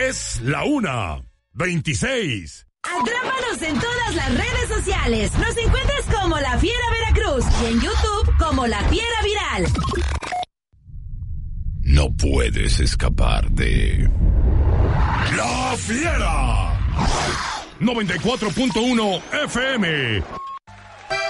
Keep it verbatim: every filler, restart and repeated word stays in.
Es la una veintiséis. Atrápanos en todas las redes sociales. Nos encuentras como La Fiera Veracruz y en YouTube como La Fiera Viral. No puedes escapar de La Fiera. noventa y cuatro punto uno F M.